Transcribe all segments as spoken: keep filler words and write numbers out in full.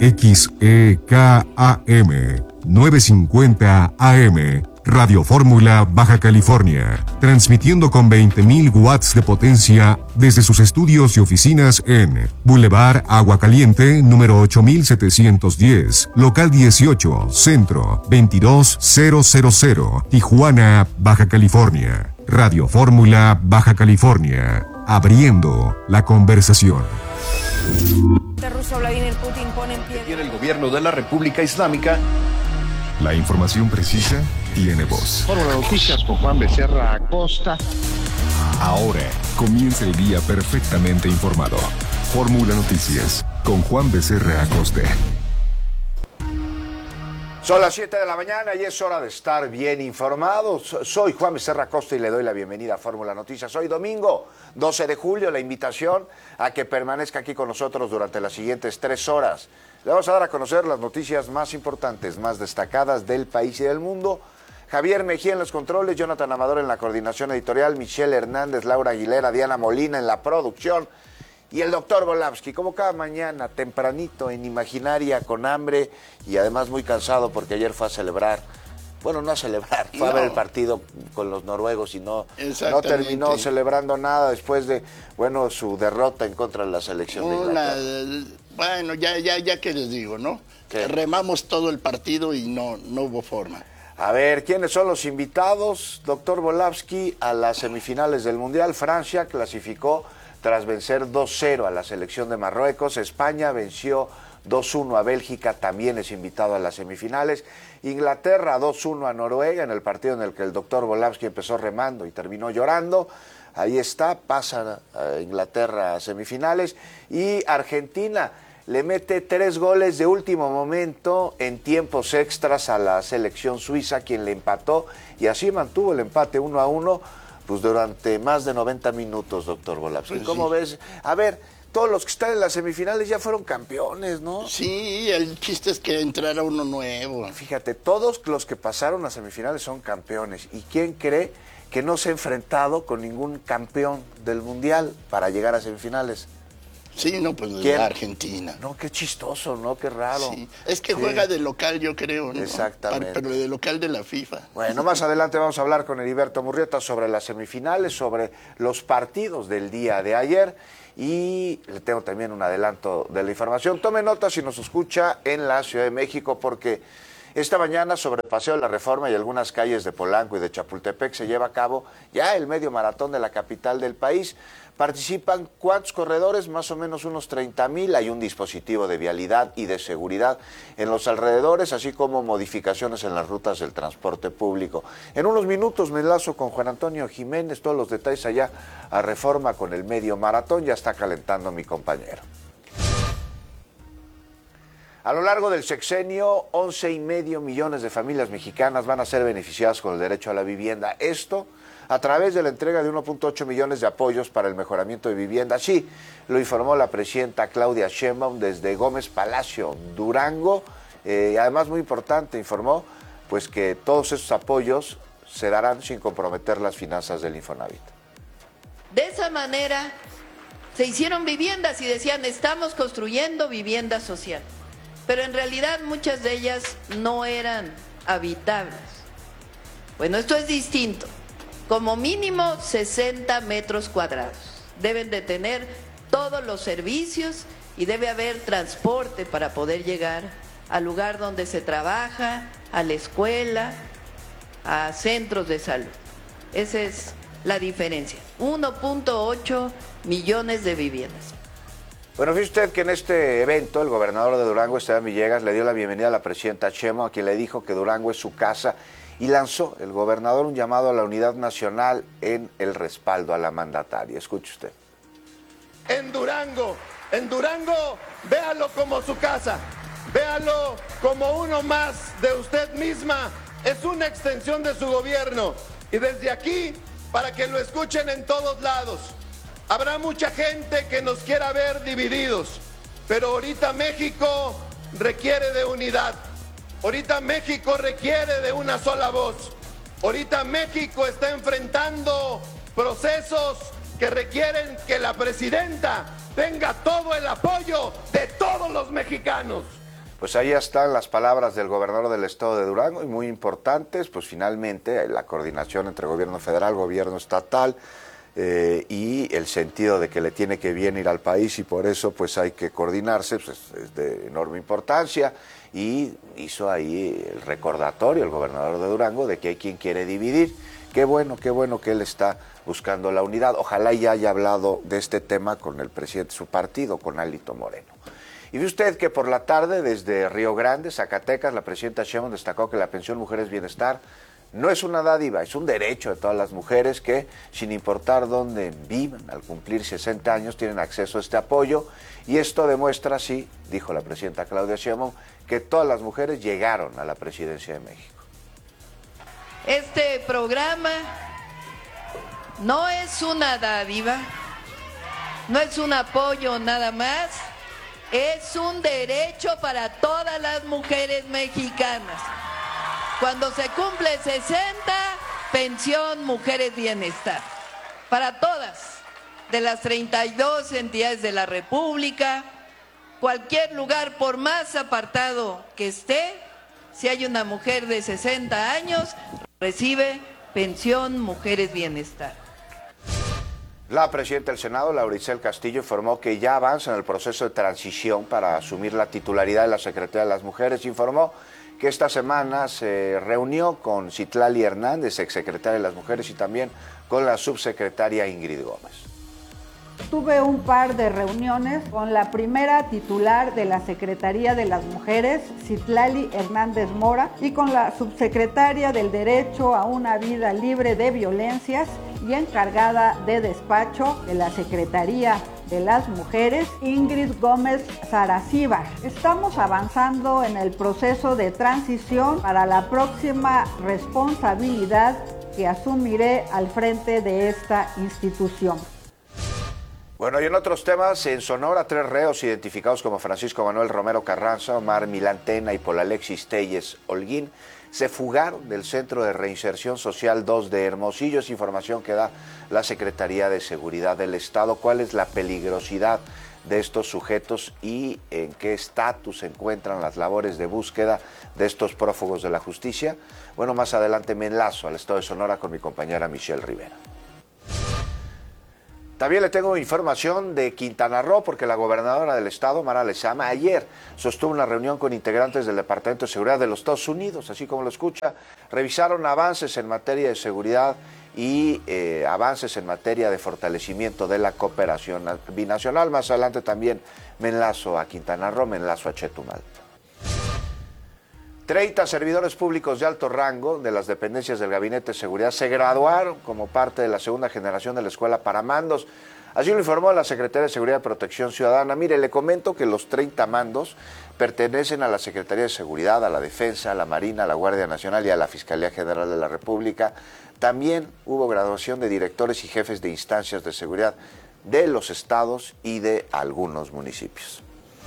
X E K A M novecientos cincuenta A M, Radio Fórmula Baja California, transmitiendo con veinte mil watts de potencia desde sus estudios y oficinas en Boulevard Agua Caliente, número ocho mil setecientos diez, local dieciocho, Centro, veintidós mil, Tijuana, Baja California. Radio Fórmula Baja California, abriendo la conversación. Ruso Vladimir Putin pone en pie. Tiene el gobierno de la República Islámica. La información precisa tiene voz. Fórmula Noticias con Juan Becerra Acosta. Ahora comienza el día perfectamente informado. Fórmula Noticias con Juan Becerra Acosta. Son las siete de la mañana y es hora de estar bien informados. Soy Juan Becerra Acosta y le doy la bienvenida a Fórmula Noticias. Hoy domingo, doce de julio, la invitación a que permanezca aquí con nosotros durante las siguientes tres horas. Le vamos a dar a conocer las noticias más importantes, más destacadas del país y del mundo. Javier Mejía en los controles, Jonathan Amador en la coordinación editorial, Michelle Hernández, Laura Aguilera, Diana Molina en la producción y el doctor Volavsky, como cada mañana, tempranito, en Imaginaria, con hambre y además muy cansado porque ayer fue a celebrar, bueno, no a celebrar, fue no. a ver el partido con los noruegos y no, no terminó celebrando nada después de, bueno, su derrota en contra de la selección de Inglaterra. Una, bueno, ya, ya, ya que les digo, ¿no? ¿Qué? Remamos todo el partido y no, no hubo forma. A ver, ¿quiénes son los invitados? Doctor Volavsky, a las semifinales del Mundial. Francia clasificó tras vencer dos cero a la selección de Marruecos. España venció dos uno a Bélgica, también es invitado a las semifinales. Inglaterra dos uno a Noruega, en el partido en el que el doctor Volavsky empezó remando y terminó llorando. Ahí está, pasa a Inglaterra a semifinales. Y Argentina le mete tres goles de último momento en tiempos extras a la selección suiza, quien le empató, y así mantuvo el empate uno a uno, pues durante más de noventa minutos, doctor Volavsky. Pues ¿Cómo sí. ves? A ver, todos los que están en las semifinales ya fueron campeones, ¿no? Sí, el chiste es que entrara uno nuevo. Fíjate, todos los que pasaron a semifinales son campeones. ¿Y quién cree que no se ha enfrentado con ningún campeón del Mundial para llegar a semifinales? Sí, no, pues la Argentina. No, qué chistoso, ¿no? Qué raro. Sí. Es que sí. juega de local, yo creo, ¿no? Exactamente. Pero de local de la FIFA. Bueno, más adelante vamos a hablar con Heriberto Murrieta sobre las semifinales, sobre los partidos del día de ayer y le tengo también un adelanto de la información. Tome nota si nos escucha en la Ciudad de México, porque esta mañana sobre el Paseo de la Reforma y algunas calles de Polanco y de Chapultepec se lleva a cabo ya el medio maratón de la capital del país. Participan cuántos corredores, más o menos unos treinta mil. Hay un dispositivo de vialidad y de seguridad en los alrededores, así como modificaciones en las rutas del transporte público. En unos minutos me enlazo con Juan Antonio Jiménez, todos los detalles allá a Reforma con el medio maratón. Ya está calentando mi compañero. A lo largo del sexenio, once y medio millones de familias mexicanas van a ser beneficiadas con el derecho a la vivienda. Esto a través de la entrega de uno punto ocho millones de apoyos para el mejoramiento de vivienda. Así lo informó la presidenta Claudia Sheinbaum desde Gómez Palacio, Durango. Eh, además, muy importante, informó pues que todos esos apoyos se darán sin comprometer las finanzas del Infonavit. De esa manera se hicieron viviendas y decían, estamos construyendo vivienda social. Pero en realidad muchas de ellas no eran habitables. Bueno, esto es distinto. Como mínimo sesenta metros cuadrados. Deben de tener todos los servicios y debe haber transporte para poder llegar al lugar donde se trabaja, a la escuela, a centros de salud. Esa es la diferencia. uno punto ocho millones de viviendas. Bueno, fíjese usted que en este evento el gobernador de Durango, Esteban Villegas, le dio la bienvenida a la presidenta Sheinbaum, a quien le dijo que Durango es su casa, y lanzó el gobernador un llamado a la unidad nacional en el respaldo a la mandataria. Escuche usted. En Durango, en Durango, véalo como su casa, véalo como uno más de usted misma, es una extensión de su gobierno. Y desde aquí, para que lo escuchen en todos lados, habrá mucha gente que nos quiera ver divididos, pero ahorita México requiere de unidad. Ahorita México requiere de una sola voz. Ahorita México está enfrentando procesos que requieren que la presidenta tenga todo el apoyo de todos los mexicanos. Pues ahí están las palabras del gobernador del estado de Durango y muy importantes, pues finalmente la coordinación entre gobierno federal, gobierno estatal eh, y el sentido de que le tiene que bien ir al país y por eso pues hay que coordinarse, pues es de enorme importancia y hizo ahí el recordatorio el gobernador de Durango de que hay quien quiere dividir. Qué bueno, qué bueno que él está buscando la unidad. Ojalá ya haya hablado de este tema con el presidente de su partido, con Alito Moreno. Y ve usted que por la tarde, desde Río Grande, Zacatecas, la presidenta Sheinbaum destacó que la pensión Mujeres Bienestar no es una dádiva, es un derecho de todas las mujeres que, sin importar dónde vivan, al cumplir sesenta años, tienen acceso a este apoyo. Y esto demuestra, sí, dijo la presidenta Claudia Sheinbaum, que todas las mujeres llegaron a la presidencia de México. Este programa no es una dádiva, no es un apoyo nada más. Es un derecho para todas las mujeres mexicanas. Cuando se cumple sesenta, pensión Mujeres Bienestar. Para todas, de las treinta y dos entidades de la República, cualquier lugar, por más apartado que esté, si hay una mujer de sesenta años, recibe pensión Mujeres Bienestar. La presidenta del Senado, Laura Itzel Castillo, informó que ya avanza en el proceso de transición para asumir la titularidad de la Secretaría de las Mujeres. Informó que esta semana se reunió con Citlali Hernández, exsecretaria de las Mujeres, y también con la subsecretaria Ingrid Gómez. Tuve un par de reuniones con la primera titular de la Secretaría de las Mujeres, Citlali Hernández Mora, y con la subsecretaria del Derecho a una Vida Libre de Violencias y encargada de despacho de la Secretaría de las Mujeres, Ingrid Gómez Saracíbar. Estamos avanzando en el proceso de transición para la próxima responsabilidad que asumiré al frente de esta institución. Bueno, y en otros temas, en Sonora, tres reos identificados como Francisco Manuel Romero Carranza, Omar Milán Tena y Paul Alexis Telles Holguín se fugaron del Centro de Reinserción Social dos de Hermosillo. Es información que da la Secretaría de Seguridad del Estado. ¿Cuál es la peligrosidad de estos sujetos y en qué estatus se encuentran las labores de búsqueda de estos prófugos de la justicia? Bueno, más adelante me enlazo al estado de Sonora con mi compañera Michelle Rivera. También le tengo información de Quintana Roo, porque la gobernadora del estado, Mara Lezama, ayer sostuvo una reunión con integrantes del Departamento de Seguridad de los Estados Unidos, así como lo escucha. Revisaron avances en materia de seguridad y eh, avances en materia de fortalecimiento de la cooperación binacional. Más adelante también me enlazo a Quintana Roo, me enlazo a Chetumal. treinta servidores públicos de alto rango de las dependencias del Gabinete de Seguridad se graduaron como parte de la segunda generación de la Escuela para Mandos. Así lo informó la Secretaría de Seguridad y Protección Ciudadana. Mire, le comento que los treinta mandos pertenecen a la Secretaría de Seguridad, a la Defensa, a la Marina, a la Guardia Nacional y a la Fiscalía General de la República. También hubo graduación de directores y jefes de instancias de seguridad de los estados y de algunos municipios.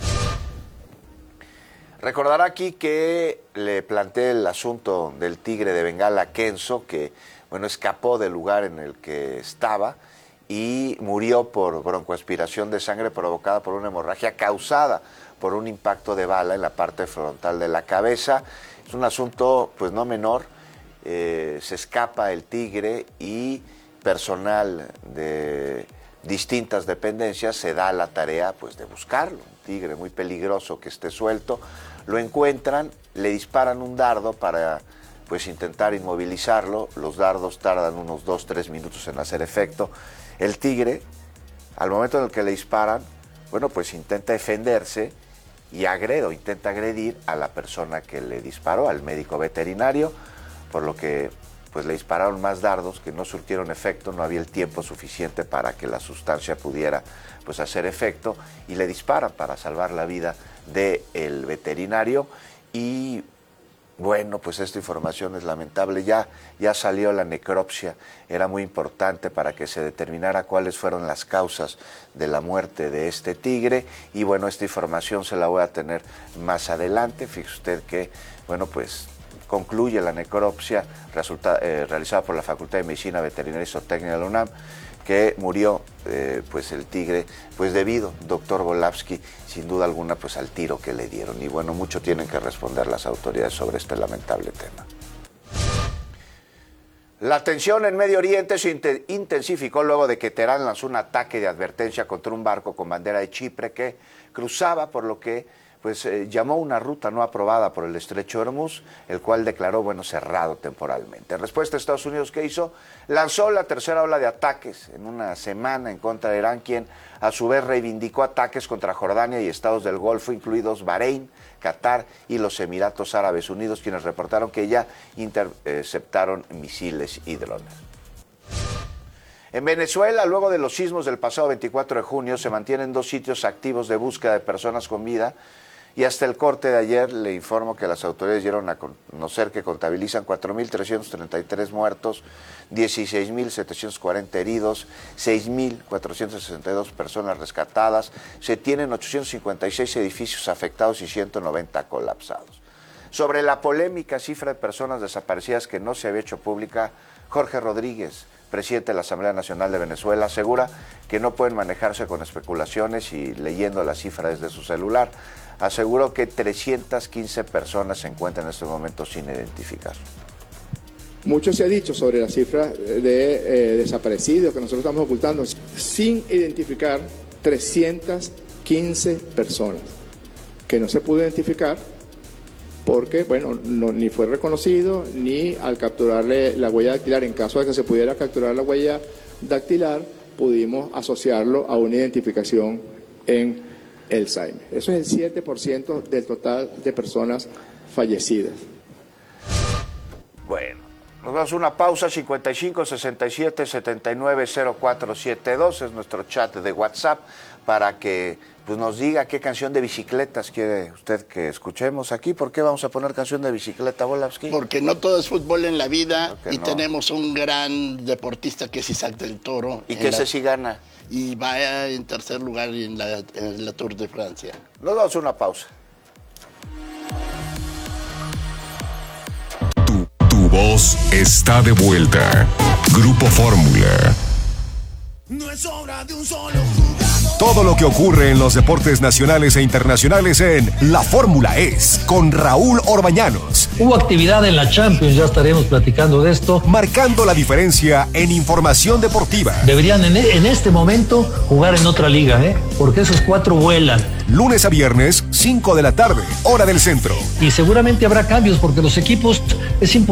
Recordará aquí que le planteé el asunto del tigre de Bengala Kenzo, que bueno, escapó del lugar en el que estaba y murió por broncoaspiración de sangre provocada por una hemorragia causada por un impacto de bala en la parte frontal de la cabeza. Es un asunto pues no menor, eh, se escapa el tigre y personal de distintas dependencias se da la tarea pues de buscarlo, un tigre muy peligroso que esté suelto. Lo encuentran, le disparan un dardo para pues intentar inmovilizarlo. Los dardos tardan unos dos, tres minutos en hacer efecto. El tigre, al momento en el que le disparan, bueno, pues intenta defenderse y agrede, intenta agredir a la persona que le disparó, al médico veterinario, por lo que pues le dispararon más dardos que no surtieron efecto, no había el tiempo suficiente para que la sustancia pudiera pues hacer efecto y le disparan para salvar la vida del veterinario. Y bueno, pues esta información es lamentable, ya, ya salió la necropsia, era muy importante para que se determinara cuáles fueron las causas de la muerte de este tigre y bueno, esta información se la voy a tener más adelante. Fíjese usted que, bueno, pues concluye la necropsia resulta, eh, realizada por la Facultad de Medicina Veterinaria y Zootecnia de la UNAM que murió eh, pues el Tigre, pues debido, doctor Volapsky, sin duda alguna, pues al tiro que le dieron. Y bueno, mucho tienen que responder las autoridades sobre este lamentable tema. La tensión en Medio Oriente se intensificó luego de que Teherán lanzó un ataque de advertencia contra un barco con bandera de Chipre que cruzaba por lo que pues eh, llamó una ruta no aprobada por el estrecho de Hormuz, el cual declaró, bueno, cerrado temporalmente. En respuesta a Estados Unidos, ¿qué hizo? Lanzó la tercera ola de ataques en una semana en contra de Irán, quien a su vez reivindicó ataques contra Jordania y estados del Golfo, incluidos Bahrein, Qatar y los Emiratos Árabes Unidos, quienes reportaron que ya interceptaron misiles y drones. En Venezuela, luego de los sismos del pasado veinticuatro de junio, se mantienen dos sitios activos de búsqueda de personas con vida y hasta el corte de ayer le informo que las autoridades dieron a conocer que contabilizan cuatro mil trescientos treinta y tres muertos, dieciséis mil setecientos cuarenta heridos, seis mil cuatrocientas sesenta y dos personas rescatadas, se tienen ochocientos cincuenta y seis edificios afectados y ciento noventa colapsados. Sobre la polémica cifra de personas desaparecidas que no se había hecho pública, Jorge Rodríguez, presidente de la Asamblea Nacional de Venezuela, asegura que no pueden manejarse con especulaciones y leyendo la cifra desde su celular. Aseguró que trescientas quince personas se encuentran en este momento sin identificar. Mucho se ha dicho sobre la cifra de eh, desaparecidos que nosotros estamos ocultando, sin identificar trescientas quince personas que no se pudo identificar porque, bueno, no, ni fue reconocido, ni al capturarle la huella dactilar, en caso de que se pudiera capturar la huella dactilar, pudimos asociarlo a una identificación en el S A I M. Eso es el siete por ciento del total de personas fallecidas. Bueno, nos vamos a una pausa. Cincuenta y cinco, sesenta y siete, setenta y nueve, cero cuatro siete dos es nuestro chat de WhatsApp para que pues, nos diga qué canción de bicicletas quiere usted que escuchemos aquí. ¿Por qué vamos a poner canción de bicicleta, Volapsky? Porque no todo es fútbol en la vida y no. Tenemos un gran deportista que es Isaac del Toro. Y que ese sí gana. Y va en tercer lugar en la, en la Tour de Francia. Nos damos una pausa. Tu, tu voz está de vuelta. Grupo Fórmula. No es obra de un solo jugador. Todo lo que ocurre en los deportes nacionales e internacionales en La Fórmula es con Raúl Orbañanos. Hubo actividad en la Champions, ya estaremos platicando de esto. Marcando la diferencia en información deportiva. Deberían en, en este momento jugar en otra liga, ¿eh? Porque esos cuatro vuelan. Lunes a viernes, cinco de la tarde, hora del centro. Y seguramente habrá cambios porque los equipos es importante.